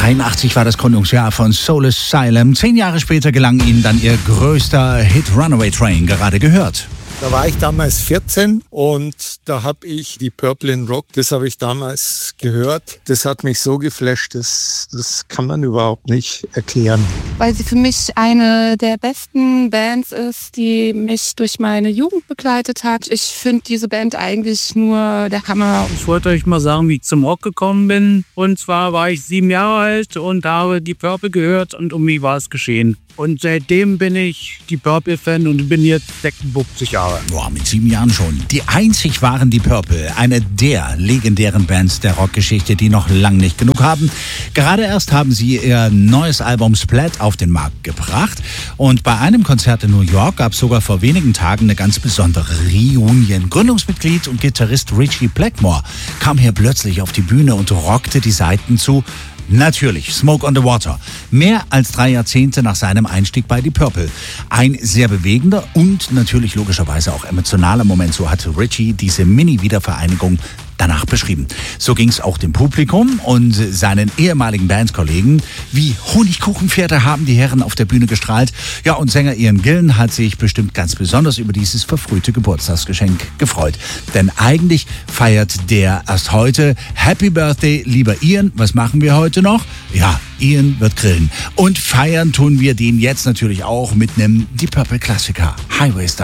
1983 war das Gründungsjahr von Soul Asylum. 10 Jahre später gelang ihnen dann ihr größter Hit Runaway Train, gerade gehört. Da war ich damals 14 und da habe ich die Purple in Rock, das habe ich damals gehört. Das hat mich so geflasht, das kann man überhaupt nicht erklären. Weil sie für mich eine der besten Bands ist, die mich durch meine Jugend begleitet hat. Ich finde diese Band eigentlich nur der Hammer. Ich wollte euch mal sagen, wie ich zum Rock gekommen bin. Und zwar war ich 7 Jahre alt und habe die Purple gehört und um mich war es geschehen. Und seitdem bin ich die Purple-Fan und bin jetzt 56 Jahre. Boah, mit 7 Jahren schon. Die einzig waren die Purple, eine der legendären Bands der Rockgeschichte, die noch lang nicht genug haben. Gerade erst haben sie ihr neues Album Splat auf den Markt gebracht. Und bei einem Konzert in New York gab es sogar vor wenigen Tagen eine ganz besondere Reunion. Gründungsmitglied und Gitarrist Ritchie Blackmore kam hier plötzlich auf die Bühne und rockte die Saiten zu. Natürlich, Smoke on the Water. Mehr als 3 Jahrzehnte nach seinem Einstieg bei Die Purple. Ein sehr bewegender und natürlich logischerweise auch emotionaler Moment. So hatte Ritchie diese Mini-Wiedervereinigung danach beschrieben. So ging es auch dem Publikum und seinen ehemaligen Bandkollegen. Wie Honigkuchenpferde haben die Herren auf der Bühne gestrahlt. Ja, und Sänger Ian Gillan hat sich bestimmt ganz besonders über dieses verfrühte Geburtstagsgeschenk gefreut. Denn eigentlich feiert der erst heute. Happy Birthday, lieber Ian. Was machen wir heute noch? Ja, Ian wird grillen. Und feiern tun wir den jetzt natürlich auch mit einem Die Purple Klassiker, Highway Star.